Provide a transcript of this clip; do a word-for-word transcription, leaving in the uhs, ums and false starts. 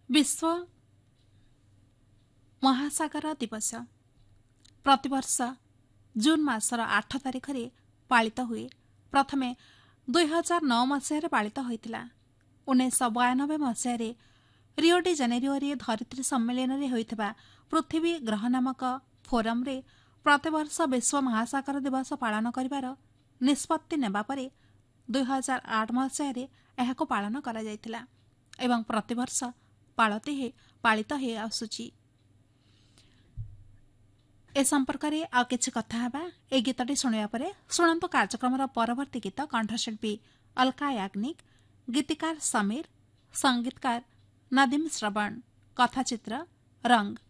विश्व महासागर दिवस प्रतिवर्ष जून मासर आठ तारिख रे पालित हुए। प्रथमे दुई हजार नौ मसीह पालित होता। उन्नीस बयानबे मसीह रिओ डि जेनेरियो रे धरित्री सम्मेलन रे होइथिबा पृथ्वी ग्रह नामक फोरम रे प्रतिवर्ष विश्व महासागर दिवस पालन करिवार निष्पत्ति नेबा परे दुई हजार आठ मसीह एहाको पालन करा जायतिला एवं प्रतिवर्ष पालते हे पालित हे आसुची। ए संपर्क में आ किछि कथा हेबा। ए गीतटी शुणिया परे शुणंतु कार्यक्रम परवर्ती गीत कंठशिल्पी अलका याग्निक, गीतिकार समीर, संगीतकार नदीम श्रवण, कथाचित्र रंग।